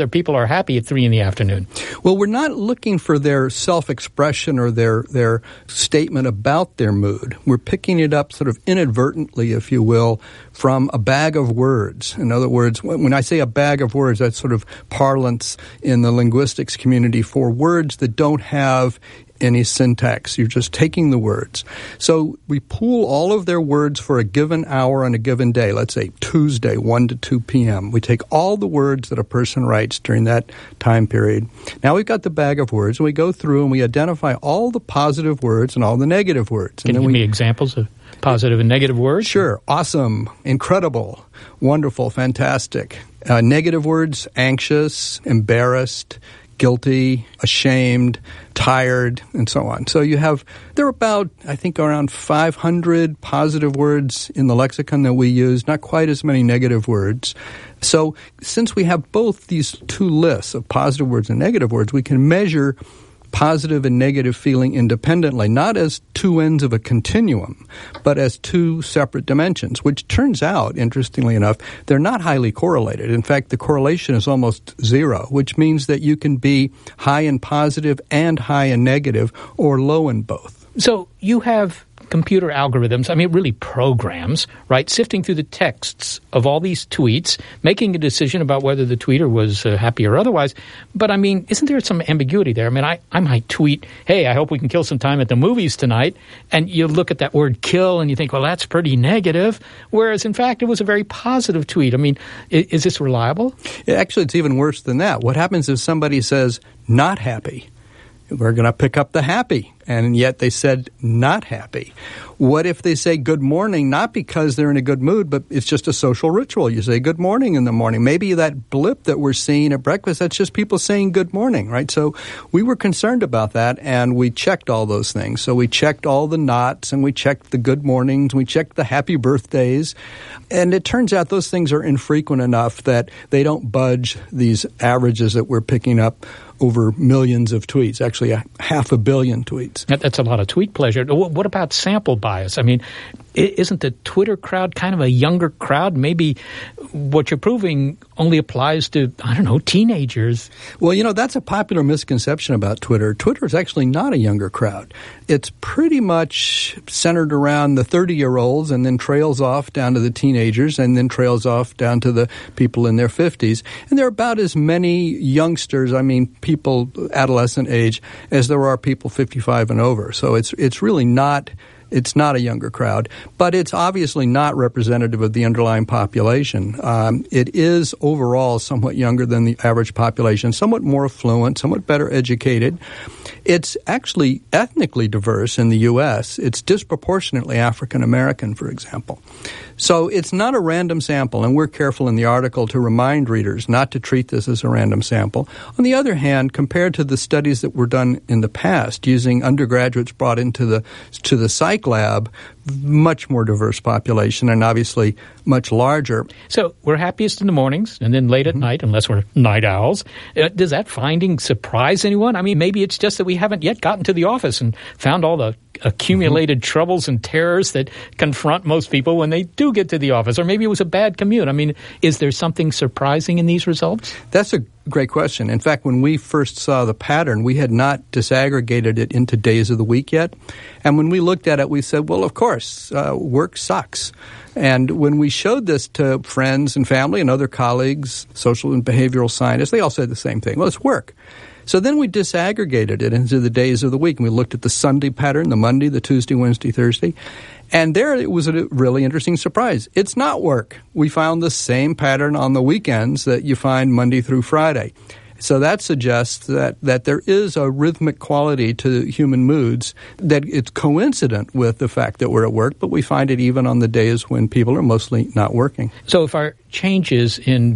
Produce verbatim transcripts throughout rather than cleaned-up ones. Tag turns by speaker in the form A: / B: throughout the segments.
A: Their people are happy at three in the afternoon.
B: Well, we're not looking for their self-expression or their, their statement about their mood. We're picking it up sort of inadvertently, if you will, from a bag of words. In other words, when I say a bag of words, that's sort of parlance in the linguistics community for words that don't have any syntax. You're just taking the words. So we pool all of their words for a given hour on a given day, let's say Tuesday, one to two p.m. We take all the words that a person writes during that time period. Now we've got the bag of words, and we go through and we identify all the positive words and all the negative words.
A: Can
B: and
A: you
B: then
A: give
B: we,
A: me examples of positive and negative words?
B: Sure. Awesome, incredible, wonderful, fantastic. Uh, negative words, anxious, embarrassed, guilty, ashamed, tired, and so on. So you have, there are about, I think, around five hundred positive words in the lexicon that we use, not quite as many negative words. So since we have both these two lists of positive words and negative words, we can measure positive and negative feeling independently, not as two ends of a continuum, but as two separate dimensions, which turns out, interestingly enough, they're not highly correlated. In fact, the correlation is almost zero, which means that you can be high in positive and high in negative, or low in both.
A: So you have computer algorithms, I mean, really programs, right, sifting through the texts of all these tweets, making a decision about whether the tweeter was uh, happy or otherwise. But, I mean, isn't there some ambiguity there? I mean, I, I might tweet, hey, I hope we can kill some time at the movies tonight, and you look at that word kill and you think, well, that's pretty negative, whereas, in fact, it was a very positive tweet. I mean, is, is this reliable?
B: Yeah, actually, it's even worse than that. What happens if somebody says, not happy? We're going to pick up the happy, and yet they said not happy. What if they say good morning, not because they're in a good mood, but it's just a social ritual? You say good morning in the morning. Maybe that blip that we're seeing at breakfast, that's just people saying good morning, right? So we were concerned about that, and we checked all those things. So we checked all the nots, and we checked the good mornings, and we checked the happy birthdays. And it turns out those things are infrequent enough that they don't budge these averages that we're picking up over millions of tweets, actually a half a billion tweets.
A: That's a lot of tweet pleasure. What about sample bias? I mean, isn't the Twitter crowd kind of a younger crowd? Maybe what you're proving only applies to, I don't know, teenagers.
B: Well, you know, that's a popular misconception about Twitter. Twitter is actually not a younger crowd. It's pretty much centered around the thirty-year-olds and then trails off down to the teenagers and then trails off down to the people in their fifties. And there are about as many youngsters, I mean, people adolescent age, as there are people fifty-five and over. So it's it's really not... It's not a younger crowd, but it's obviously not representative of the underlying population. Um, it is overall somewhat younger than the average population, somewhat more affluent, somewhat better educated. It's actually ethnically diverse in the U S. It's disproportionately African American, for example. So it's not a random sample, and we're careful in the article to remind readers not to treat this as a random sample. On the other hand, compared to the studies that were done in the past using undergraduates brought into the to the psych lab, much more diverse population and obviously much larger.
A: So we're happiest in the mornings and then late at mm-hmm. night, unless we're night owls. Uh, does that finding surprise anyone? I mean, maybe it's just that we haven't yet gotten to the office and found all the accumulated mm-hmm. troubles and terrors that confront most people when they do get to the office. Or maybe it was a bad commute. I mean, is there something surprising in these results?
B: That's a great question. In fact, when we first saw the pattern, we had not disaggregated it into days of the week yet. And when we looked at it, we said, well, of course, uh, work sucks. And when we showed this to friends and family and other colleagues, social and behavioral scientists, they all said the same thing. Well, it's work. So then we disaggregated it into the days of the week, and we looked at the Sunday pattern, the Monday, the Tuesday, Wednesday, Thursday. And there it was a really interesting surprise. It's not work. We found the same pattern on the weekends that you find Monday through Friday. So that suggests that, that there is a rhythmic quality to human moods, that it's coincident with the fact that we're at work, but we find it even on the days when people are mostly not working.
A: So if our changes in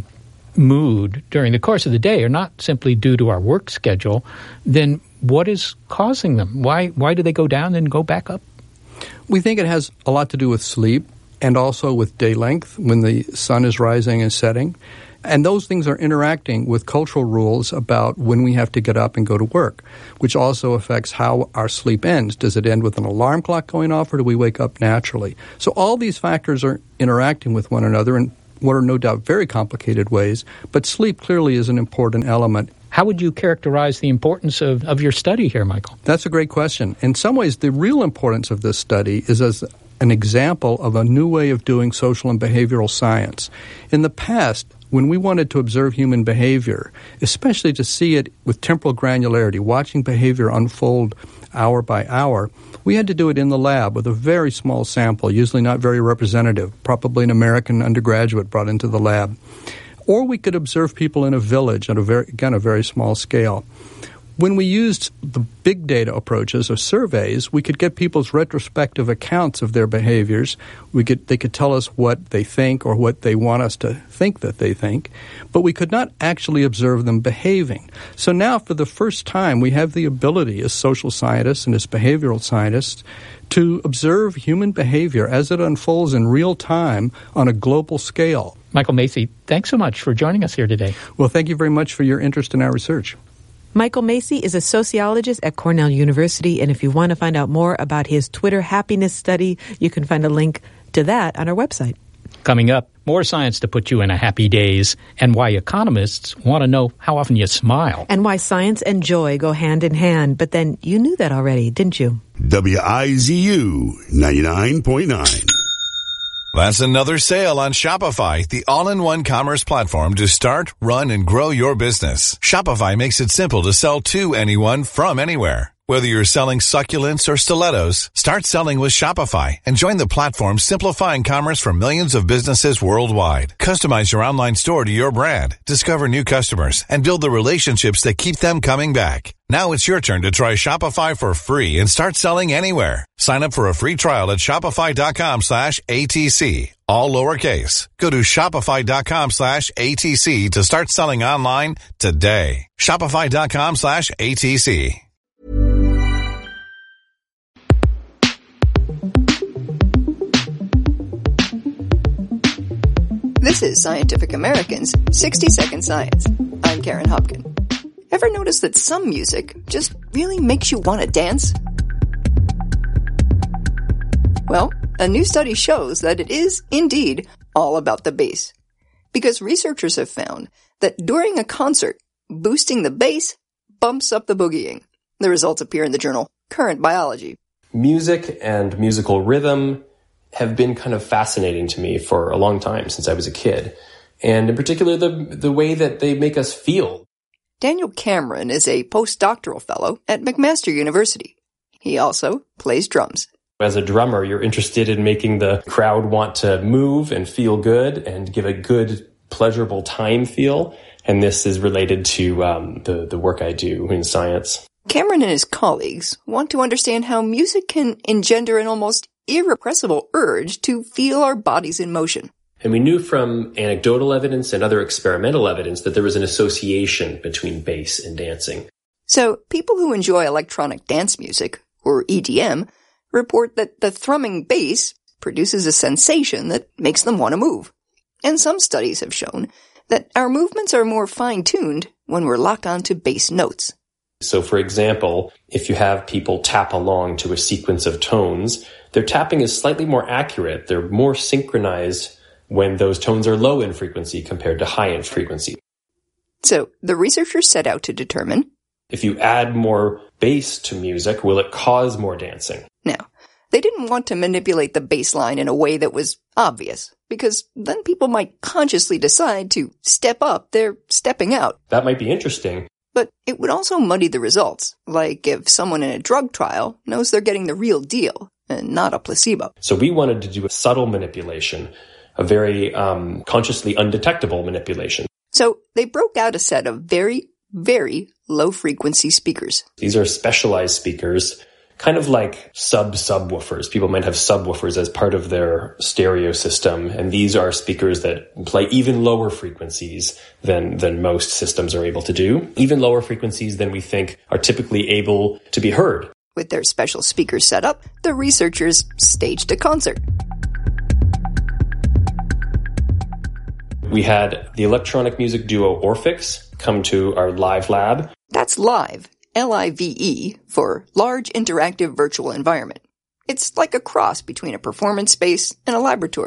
A: mood during the course of the day are not simply due to our work schedule, then what is causing them? Why why do they go down and go back up?
B: We think it has a lot to do with sleep and also with day length when the sun is rising and setting. And those things are interacting with cultural rules about when we have to get up and go to work, which also affects how our sleep ends. Does it end with an alarm clock going off, or do we wake up naturally? So all these factors are interacting with one another, and what are no doubt very complicated ways, but sleep clearly is an important element.
A: How would you characterize the importance of, of your study here, Michael?
B: That's a great question. In some ways, the real importance of this study is as an example of a new way of doing social and behavioral science. In the past, when we wanted to observe human behavior, especially to see it with temporal granularity, watching behavior unfold hour by hour, we had to do it in the lab with a very small sample, usually not very representative, probably an American undergraduate brought into the lab. Or we could observe people in a village at a very, again, a very small scale. When we used the big data approaches or surveys, we could get people's retrospective accounts of their behaviors. We could, they could tell us what they think or what they want us to think that they think, but we could not actually observe them behaving. So now, for the first time, we have the ability as social scientists and as behavioral scientists to observe human behavior as it unfolds in real time on a global scale.
A: Michael Macy, thanks so much for joining us here today.
B: Well, thank you very much for your interest in our research.
C: Michael Macy is a sociologist at Cornell University, and if you want to find out more about his Twitter happiness study, you can find a link to that on our website.
A: Coming up, more science to put you in a happy daze, and why economists want to know how often you smile.
C: And why science and joy go hand in hand. But then you knew that already, didn't you?
D: W I Z U ninety-nine point nine.
E: That's another sale on Shopify, the all-in-one commerce platform to start, run, and grow your business. Shopify makes it simple to sell to anyone from anywhere. Whether you're selling succulents or stilettos, start selling with Shopify and join the platform simplifying commerce for millions of businesses worldwide. Customize your online store to your brand, discover new customers, and build the relationships that keep them coming back. Now it's your turn to try Shopify for free and start selling anywhere. Sign up for a free trial at shopify.com slash ATC. All lowercase. Go to shopify.com slash ATC to start selling online today. Shopify.com slash ATC.
F: This is Scientific American's sixty second Science. I'm Karen Hopkin. Ever notice that some music just really makes you want to dance? Well, a new study shows that it is, indeed, all about the bass. Because researchers have found that during a concert, boosting the bass bumps up the boogieing. The results appear in the journal Current Biology.
G: Music and musical rhythm have been kind of fascinating to me for a long time, since I was a kid. And in particular, the the way that they make us feel.
F: Daniel Cameron is a postdoctoral fellow at McMaster University. He also plays drums.
G: As a drummer, you're interested in making the crowd want to move and feel good and give a good, pleasurable time feel. And this is related to um, the, the work I do in science.
F: Cameron and his colleagues want to understand how music can engender an almost irrepressible urge to feel our bodies in motion.
G: And we knew from anecdotal evidence and other experimental evidence that there was an association between bass and dancing.
F: So people who enjoy electronic dance music, or E D M, report that the thrumming bass produces a sensation that makes them want to move. And some studies have shown that our movements are more fine-tuned when we're locked onto bass notes.
G: So, for example, if you have people tap along to a sequence of tones, their tapping is slightly more accurate. They're more synchronized when those tones are low in frequency compared to high in frequency.
F: So, the researchers set out to determine,
G: if you add more bass to music, will it cause more dancing?
F: Now, they didn't want to manipulate the bass line in a way that was obvious, because then people might consciously decide to step up their stepping out.
G: That might be interesting.
F: But it would also muddy the results, like if someone in a drug trial knows they're getting the real deal and not a placebo.
G: So we wanted to do a subtle manipulation, a very um, consciously undetectable manipulation.
F: So they broke out a set of very, very low-frequency speakers.
G: These are specialized speakers, kind of like sub-subwoofers. People might have subwoofers as part of their stereo system, and these are speakers that play even lower frequencies than, than most systems are able to do, even lower frequencies than we think are typically able to be heard.
F: With their special speakers set up, the researchers staged a concert.
G: We had the electronic music duo Orphix come to our live lab.
F: That's live. L I V E, for Large Interactive Virtual Environment. It's like a cross between a performance space and a laboratory.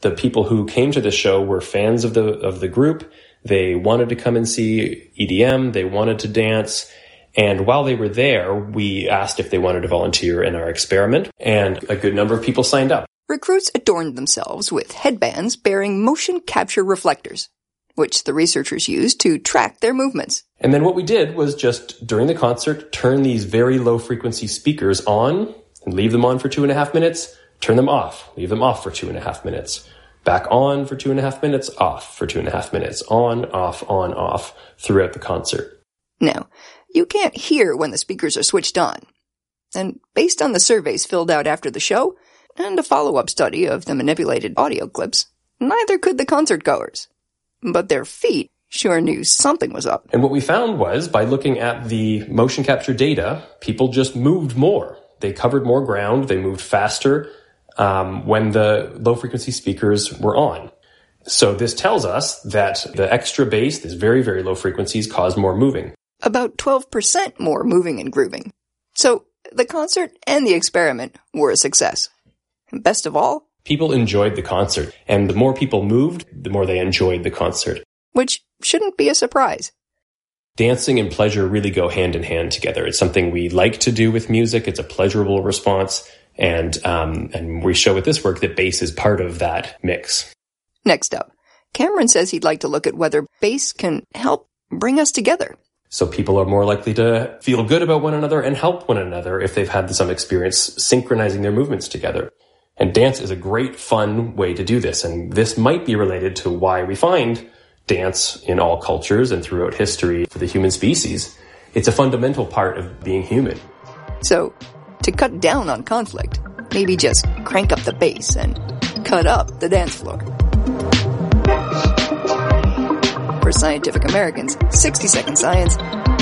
G: The people who came to the show were fans of the of the group. They wanted to come and see E D M. They wanted to dance. And while they were there, we asked if they wanted to volunteer in our experiment, and a good number of people signed up.
F: Recruits adorned themselves with headbands bearing motion capture reflectors, which the researchers used to track their movements.
G: And then what we did was just, during the concert, turn these very low-frequency speakers on and leave them on for two and a half minutes, turn them off, leave them off for two and a half minutes, back on for two and a half minutes, off for two and a half minutes, on, off, on, off, throughout the concert.
F: Now, you can't hear when the speakers are switched on. And based on the surveys filled out after the show, and a follow-up study of the manipulated audio clips, neither could the concert-goers. But their feet sure knew something was up.
G: And what we found was, by looking at the motion capture data, people just moved more. They covered more ground, they moved faster um, when the low-frequency speakers were on. So this tells us that the extra bass, these very, very low frequencies, cause more moving.
F: About twelve percent more moving and grooving. So the concert and the experiment were a success. And best of all,
G: people enjoyed the concert, and the more people moved, the more they enjoyed the concert.
F: Which shouldn't be a surprise.
G: Dancing and pleasure really go hand in hand together. It's something we like to do with music. It's a pleasurable response, and um, and we show with this work that bass is part of that mix.
F: Next up, Cameron says he'd like to look at whether bass can help bring us together.
G: So people are more likely to feel good about one another and help one another if they've had some experience synchronizing their movements together. And dance is a great, fun way to do this. And this might be related to why we find dance in all cultures and throughout history for the human species. It's a fundamental part of being human.
F: So, to cut down on conflict, maybe just crank up the bass and cut up the dance floor. For Scientific American's sixty second Science,